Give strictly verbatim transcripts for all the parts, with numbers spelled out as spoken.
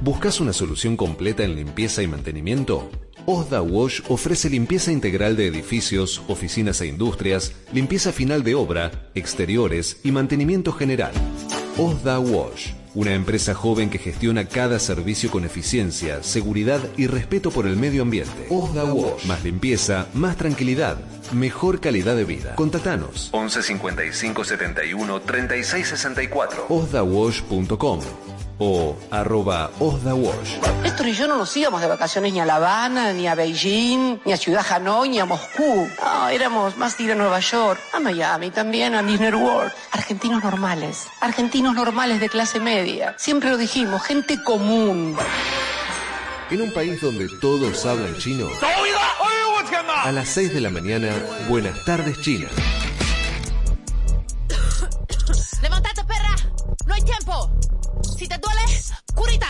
¿Buscas una solución completa en limpieza y mantenimiento? Osda Wash ofrece limpieza integral de edificios, oficinas e industrias, limpieza final de obra, exteriores y mantenimiento general. Osda Wash, una empresa joven que gestiona cada servicio con eficiencia, seguridad y respeto por el medio ambiente. Osda Wash, más limpieza, más tranquilidad, mejor calidad de vida. Contactanos once cincuenta y cinco setenta y uno treinta y seis sesenta y cuatro osda wash punto com o arroba osdawash. Héctor y yo no nos íbamos de vacaciones ni a La Habana, ni a Beijing, ni a Ciudad Hanoi, ni a Moscú. No, éramos más de ir a Nueva York, a Miami también, a Disney World. Argentinos normales, argentinos normales de clase media. Siempre lo dijimos, gente común. En un país donde todos hablan chino, a las seis de la mañana, Buenas tardes China. ¡Levantate, perra! ¡No hay tiempo! Si te duele, curita.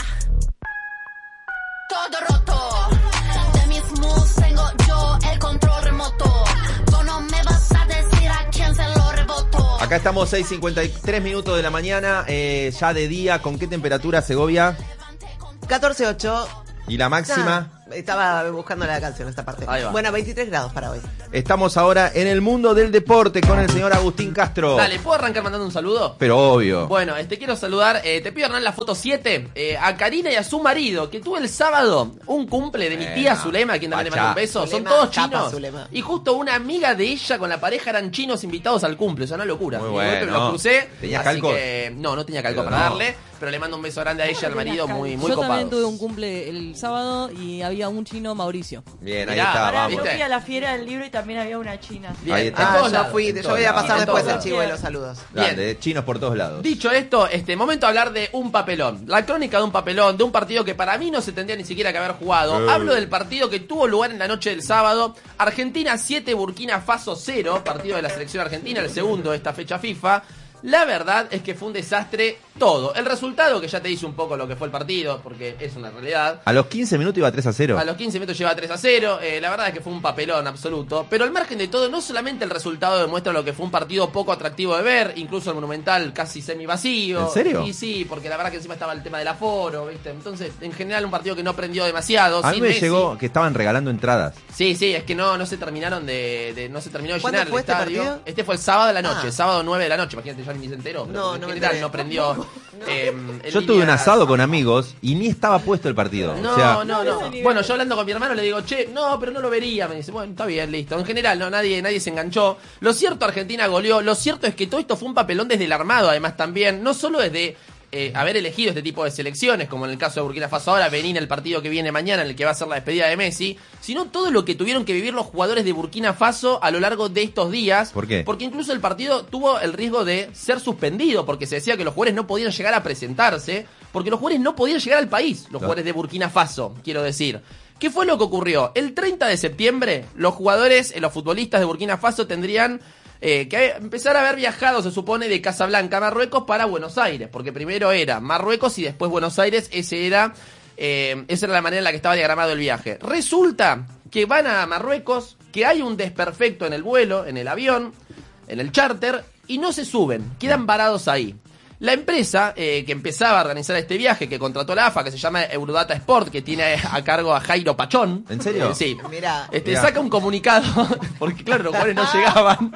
Todo roto. De mis moves tengo yo el control remoto. Tú no me vas a decir a quién se lo rebotó. Acá estamos seis cincuenta y tres minutos de la mañana, eh, ya de día. ¿Con qué temperatura, Segovia? catorce ocho. ¿Y la máxima? Ah, estaba buscando la canción, esta parte. Ahí va. Bueno, veintitrés grados para hoy. Estamos ahora en el mundo del deporte con el señor Agustín Castro. Dale, ¿puedo arrancar mandando un saludo? Pero obvio. Bueno, este quiero saludar, eh, te pido Hernán la foto siete, eh, a Karina y a su marido, que tuvo el sábado un cumple de mi tía Bueno, Zulema, a quien también le Pachá. mando un beso. Zulema, Son todos chapa, chinos. Zulema. Y justo una amiga de ella con la pareja eran chinos invitados al cumple, o sea, una locura. Muy Y bueno. golpe lo crucé. ¿Tenías así calco? que- no, no tenía calco Pero para no. darle, pero le mando un beso grande a ella, al marido, muy, muy Yo copado. también tuve un cumple el sábado y había un chino, Mauricio. Bien, ahí Mirá, está, pará, vamos. Yo ¿viste? fui a la fiera del libro y también había una china. Bien, Ahí en está. Ah, todos yo lados, fui, en yo todos voy a lados, pasar en después todos el lados. chivo de los saludos. Grande, chinos por todos lados. Dicho esto, este momento de hablar de un papelón. La crónica de un papelón, de un partido que para mí no se tendría ni siquiera que haber jugado. Eh. Hablo del partido que tuvo lugar en la noche del sábado. Argentina siete, Burkina Faso cero. Partido de la selección argentina, el segundo de esta fecha FIFA. La verdad es que fue un desastre todo. El resultado, que ya te dice un poco lo que fue el partido, porque es una realidad. A los quince minutos iba tres a cero. A los quince minutos lleva tres a cero. Eh, la verdad es que fue un papelón absoluto. Pero al margen de todo, no solamente el resultado demuestra lo que fue un partido poco atractivo de ver, incluso el Monumental casi semi vacío. ¿En serio? Y sí, porque la verdad que encima estaba el tema del aforo, ¿viste? Entonces, en general, un partido que no prendió demasiado. A mí sin me Messi. llegó que estaban regalando entradas. Sí, sí, es que no, no se terminaron de, de- no se terminó de ¿Cuándo llenar fue el este estadio. partido? Este fue el sábado de la noche, Ah. sábado nueve de la noche. Imagínate, ya ni se enteró. pero No, en no me general enteré. no prendió. eh, en Yo tuve un líneas- asado con amigos y ni estaba puesto el partido. No, o sea, no, no. Bueno, yo hablando con mi hermano le digo, che, no, pero no lo vería. Me dice, bueno, está bien, listo. En general, no, nadie, nadie se enganchó. Lo cierto, Argentina goleó. Lo cierto es que todo esto fue un papelón desde el armado, además también. No solo desde eh, haber elegido este tipo de selecciones, como en el caso de Burkina Faso ahora, venir el partido que viene mañana, en el que va a ser la despedida de Messi, sino todo lo que tuvieron que vivir los jugadores de Burkina Faso a lo largo de estos días. ¿Por qué? Porque incluso el partido tuvo el riesgo de ser suspendido, porque se decía que los jugadores no podían llegar a presentarse, porque los jugadores no podían llegar al país, los Claro. jugadores de Burkina Faso, quiero decir. ¿Qué fue lo que ocurrió? El treinta de septiembre, los jugadores, eh, los futbolistas de Burkina Faso tendrían eh, que empezar a haber viajado, se supone, de Casablanca a Marruecos para Buenos Aires, porque primero era Marruecos y después Buenos Aires. Ese era, eh, esa era la manera en la que estaba diagramado el viaje. Resulta que van a Marruecos, que hay un desperfecto en el vuelo, en el avión, en el charter, y no se suben, quedan varados ahí. La empresa eh, que empezaba a organizar este viaje, que contrató la A F A, que se llama Eurodata Sport, que tiene a cargo a Jairo Pachón. ¿En serio? Eh, sí. Mirá. Este, Mirá. saca un comunicado, porque claro, los jugadores no llegaban.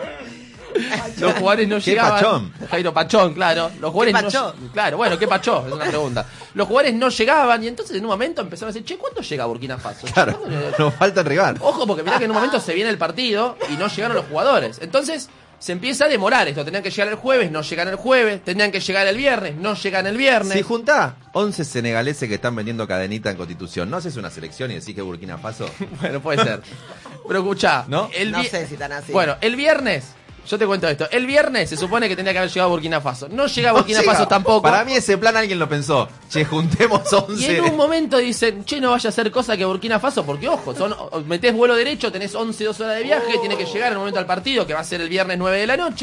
Los jugadores no ¿Qué llegaban. Pachón? Jairo Pachón, claro. Los jugadores ¿Qué no Pachó? Claro, bueno, ¿qué Pachó? Es una pregunta. Los jugadores no llegaban y entonces en un momento empezaron a decir, che, ¿cuándo llega Burkina Faso? Che, Claro, ¿cuándo llega?". nos falta arribar. Ojo, porque mirá que en un momento se viene el partido y no llegaron los jugadores. Entonces se empieza a demorar esto. Tenían que llegar el jueves, no llegan el jueves. Tenían que llegar el viernes, no llegan el viernes. Si juntá once senegaleses que están vendiendo cadenita en Constitución, ¿no haces una selección y decís que Burkina Faso? Bueno, puede ser. Pero escuchá, ¿No? el No vi- sé si tan así. Bueno, el viernes, yo te cuento esto. El viernes se supone que tenía que haber llegado a Burkina Faso. No llega a Burkina No llega. Faso tampoco. Para mí ese plan alguien lo pensó. Che, juntemos Y once. en un momento dicen, che, no vaya a hacer cosa que Burkina Faso, porque ojo, son, o- metés vuelo derecho, tenés once, dos horas de viaje, tiene que llegar en el momento del partido, que va a ser el viernes nueve de la noche.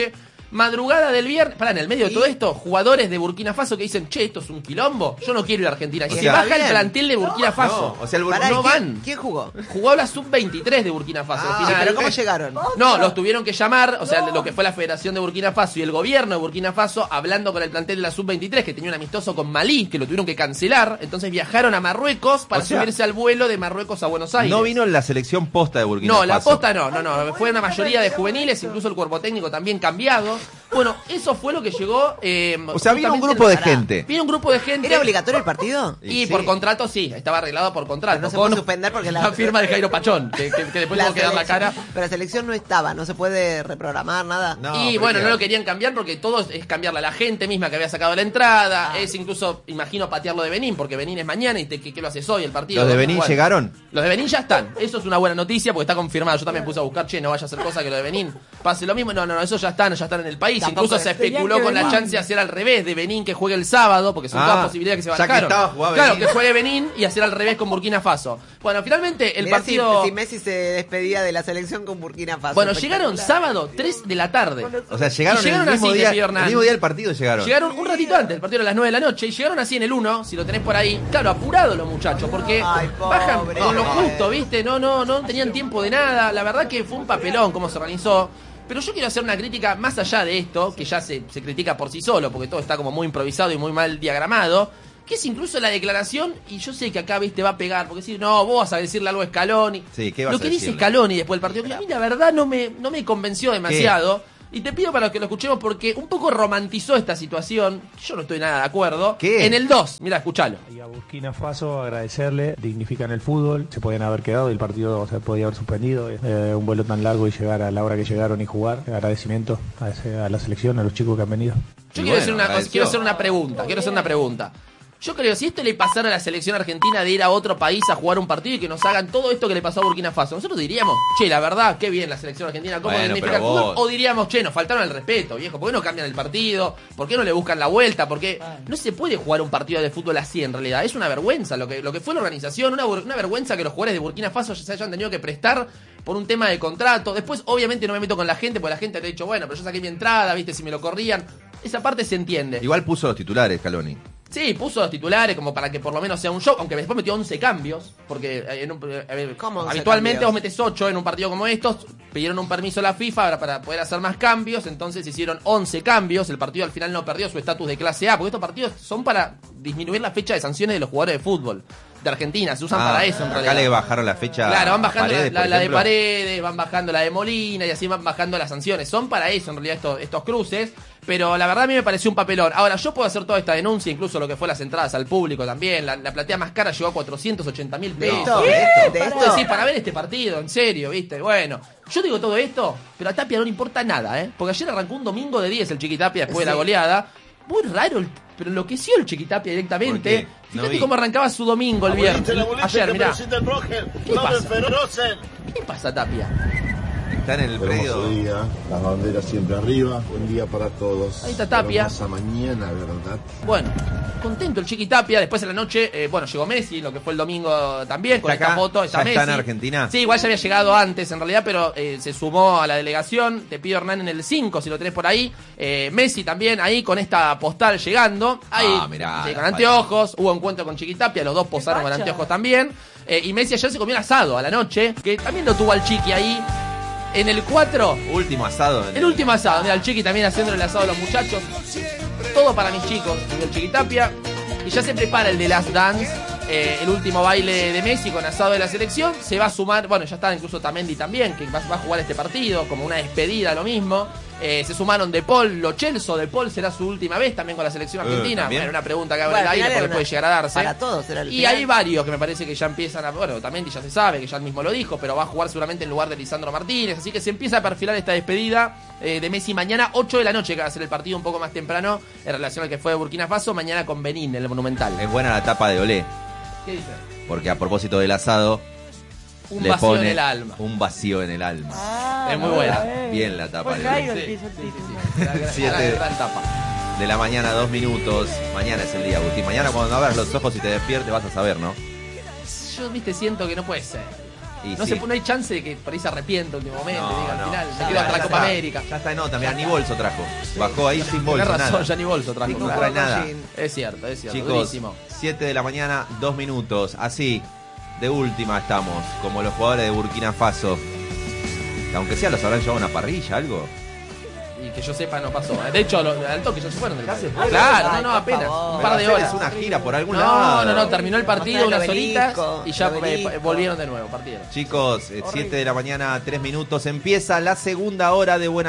Madrugada del viernes, para en el medio de todo esto, jugadores de Burkina Faso que dicen, che, esto es un quilombo, yo no quiero ir a Argentina. Y O se sea, baja el bien. plantel de Burkina Faso. No, o sea, el Bur- Pará, ¿y no quién- van. ¿Quién jugó? Jugó la sub veintitrés de Burkina Faso. Ah, al final. pero ¿cómo llegaron? No, los tuvieron que llamar, o sea, lo que fue la Federación de Burkina Faso y el gobierno de Burkina Faso, hablando con el plantel de la sub veintitrés, que tenía un amistoso con Malí, que lo tuvieron que cancelar. Entonces viajaron a Marruecos para O sea, subirse al vuelo de Marruecos a Buenos Aires. No vino la selección posta de Burkina No, Faso. la posta no, no, no. Fue una mayoría de juveniles, incluso el cuerpo técnico también cambiado. Bueno, eso fue lo que llegó. Eh, O sea, vino un justamente grupo de el- gente. Vino un grupo de gente. ¿Era obligatorio el partido? Y, Y por sí. contrato sí, estaba arreglado por contrato. Pero no se con puede suspender porque la- la firma de Jairo Pachón, que, que- que después tuvo que dar la cara. Pero la selección no estaba, no se puede reprogramar nada. No, y pero bueno, que- no lo querían cambiar porque todo es- es cambiarle a la gente misma que había sacado la entrada. Ah. Es incluso, imagino, patearlo de Benín, porque Benín es mañana y te, ¿qué, qué lo haces hoy el partido? ¿Los de Benín Bueno, llegaron? Los de Benín ya están. Eso es una buena noticia porque está confirmado. Yo también puse a buscar, che, no vaya a hacer cosa que lo de Benín pase lo mismo. No, no, no, eso ya están, ya están en el país. Tampoco Incluso se tenían especuló que con la venir. chance de hacer al revés, de Benín que juegue el sábado, porque son Ah, todas posibilidades que se ya que barajaron. estaba, jugaba Claro, Benín. que juegue Benín y hacer al revés con Burkina Faso. Bueno, finalmente el Mirá partido. si, si Messi se despedía de la selección con Burkina Faso. Bueno, llegaron Espectacular. sábado tres de la tarde. O sea, llegaron, Y llegaron el, mismo así, día, Pío Hernán. el mismo día del partido llegaron. Llegaron un ratito antes, el partido era a las nueve de la noche, y llegaron así en el uno, si lo tenés por ahí. Claro, apurados los muchachos, porque Ay, bajan pobre. con lo justo, ¿viste? No, no, no tenían tiempo de nada. La verdad que fue un papelón cómo se organizó. Pero yo quiero hacer una crítica más allá de esto, que ya se, se critica por sí solo, porque todo está como muy improvisado y muy mal diagramado, que es incluso la declaración, y yo sé que acá, viste, va a pegar, porque decir, no, vos vas a decirle algo a Scaloni. Sí, ¿qué vas Lo a que dice decirle? Scaloni después del partido, que a mí la verdad no me, no me convenció demasiado. Y te pido para que lo escuchemos porque un poco romantizó esta situación. Yo no estoy nada de acuerdo. ¿Qué? En el dos, mira, escuchalo. Y a Burkina Faso agradecerle, dignifican el fútbol, se podían haber quedado y el partido se podía haber suspendido. Eh, un vuelo tan largo y llegar a la hora que llegaron y jugar. Agradecimiento a, ese- a la selección, a los chicos que han venido. Yo Y quiero, bueno, hacer una, agradeció. quiero hacer una pregunta, quiero hacer una pregunta. Yo creo, si esto le pasara a la selección argentina de ir a otro país a jugar un partido y que nos hagan todo esto que le pasó a Burkina Faso, nosotros diríamos, che, la verdad, qué bien la selección argentina, cómo Bueno, dignifica el pero fútbol, vos- o diríamos, che, nos faltaron el respeto, viejo, ¿por qué no cambian el partido? ¿Por qué no le buscan la vuelta? Porque no se puede jugar un partido de fútbol así en realidad, es una vergüenza lo que, lo que fue la organización, una, bur- una vergüenza que los jugadores de Burkina Faso se hayan tenido que prestar por un tema de contrato. Después, obviamente, no me meto con la gente, porque la gente le ha dicho, bueno, pero yo saqué mi entrada, viste, si me lo corrían. Esa parte se entiende. Igual puso los titulares, Scaloni. Sí, puso los titulares como para que por lo menos sea un show, aunque después metió once cambios, porque eh, en un- eh, a ver, ¿Cómo once habitualmente cambios? vos metés ocho en un partido como estos, pidieron un permiso a la FIFA ahora para poder hacer más cambios, entonces hicieron once cambios, el partido al final no perdió su estatus de clase A, porque estos partidos son para disminuir la fecha de sanciones de los jugadores de fútbol de Argentina, se usan Ah, para eso en acá realidad. le bajaron la fecha. Claro, van a bajando Paredes, la, por la de ejemplo. Paredes, van bajando la de Molina y así van bajando las sanciones. Son para eso en realidad estos, estos cruces, pero la verdad a mí me pareció un papelón. Ahora, yo puedo hacer toda esta denuncia, incluso lo que fue las entradas al público también. La, la platea más cara llegó a cuatrocientos ochenta mil ¿De pesos. esto? ¿De esto? ¿De Vos esto? decís, para ver este partido, en serio, ¿viste? Bueno, yo digo todo esto, pero a Tapia no le importa nada, ¿eh? Porque ayer arrancó un domingo de diez el Chiquitapia después de la Sí. goleada. Muy raro, el- pero enloqueció el Chiquitapia directamente. ¿Por qué? No Fíjate vi. cómo arrancaba su domingo el viernes. Ayer, mirá. ¿Qué pasa? ¿Qué pasa, Tapia? Está en el predio. Hermoso día, las banderas siempre arriba, buen día para todos. Ahí está Tapia. Hermosa mañana, ¿verdad? Bueno, contento el Chiqui Tapia. Después en la noche, eh, bueno, llegó Messi, lo que fue el domingo también, con ¿Está esta acá? foto. Está ¿Ya Messi. está en Argentina? Sí, igual ya había llegado antes en realidad, pero eh, se sumó a la delegación. Te pido, Hernán, en el cinco, si lo tenés por ahí. Eh, Messi también ahí con esta postal llegando. Ahí, Ah, mirá, sí, con la anteojos. Hubo encuentro con Chiqui Tapia, los dos posaron con facha. anteojos también. Eh, y Messi ayer se comió el asado a la noche, que también lo tuvo al Chiqui ahí. En el cuatro, Último asado. en el último asado, mira, el Chiqui también haciéndole el asado a los muchachos. Todo para mis chicos, dice el Chiquitapia. Y ya se prepara el de Last Dance, eh, el último baile de Messi con asado de la selección. Se va a sumar, bueno, ya está incluso Tamendi también, que va, va a jugar este partido, como una despedida, lo mismo. Eh, se sumaron De Paul, Lo Celso. De Paul será su última vez también con la selección Eh, argentina. ¿también? Bueno, una pregunta que abre Bueno, el al aire final porque era puede una- llegar a darse. para todos era el Y final. hay varios que me parece que ya empiezan a. Bueno, Tamendi ya se sabe, que ya él mismo lo dijo, pero va a jugar seguramente en lugar de Lisandro Martínez. Así que se empieza a perfilar esta despedida eh, de Messi mañana, ocho de la noche, que va a ser el partido un poco más temprano en relación al que fue de Burkina Faso. Mañana con Benín, en el Monumental. Es buena la tapa de Olé, ¿Qué dice? porque a propósito del asado, Un le vacío pone en el alma. un vacío en el alma. Ah, Es muy buena. eh. Bien la tapa Fue de Jairo Sí, el que hizo el sí, título. sí, sí. La gran- Siete. la gran tapa. De la mañana, dos minutos. Mañana es el día, Agustín. Mañana cuando abras los ojos y te despiertes vas a saber, ¿no? Yo, viste, siento que no puede ser. Y no, sí. se, no hay chance de que por ahí se arrepienta último momento, No, diga al no. final, Ya me quedo hasta la está, Copa está. América. Ya está en nota, mira, ni bolso trajo. Bajó ahí sin bolso. Tenés razón, nada. ya ni bolso trajo. Sí, no claro. trae nada. Es cierto, es cierto, Chicos, durísimo. siete de la mañana, dos minutos. Así, de última estamos, como los jugadores de Burkina Faso. Aunque sea, los habrán llevado a una parrilla, algo. Y que yo sepa no pasó. De hecho, lo, al toque ya se fueron del Ya se país. fueron. Claro, Ay, no, no, por apenas. favor. Un par de Pero horas. hacer una gira por algún No, lado. no, no, terminó el partido, Mostrá el unas horitas obelisco, y ya el eh, obelisco. volvieron de nuevo, partieron. Chicos, siete de la mañana, tres minutos. Empieza la segunda hora de Buena